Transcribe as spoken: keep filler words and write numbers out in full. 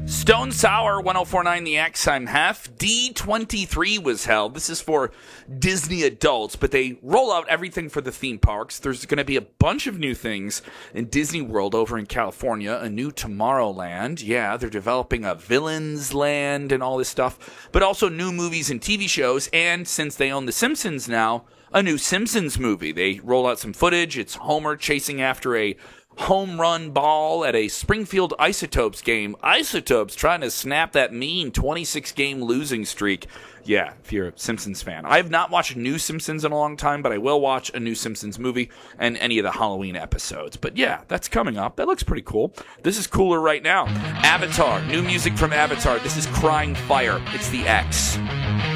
Stone Sour one oh four point nine The X, I'm Hef. D twenty-three was held. This is for Disney adults, but they roll out everything for the theme parks. There's going to be a bunch of new things in Disney World over in California, a new Tomorrowland. Yeah, they're developing a Villains Land and all this stuff, but also new movies and T V shows, and since they own The Simpsons now, a new Simpsons movie. They roll out some footage. It's Homer chasing after a home run ball at a Springfield Isotopes game. Isotopes trying to snap that mean twenty-six game losing streak. Yeah, if you're a Simpsons fan. I have not watched new Simpsons in a long time, but I will watch a new Simpsons movie and any of the Halloween episodes. But yeah, that's coming up. That looks pretty cool. This is cooler right now. Avatar. New music from Avatar. This is Crying Fire. It's The X.